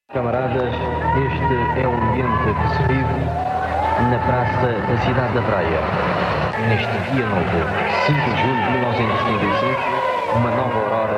Camaradas, este é o ambiente que se vive na praça da cidade da Praia. Neste dia novo, 5 de julho de 1975, uma nova aurora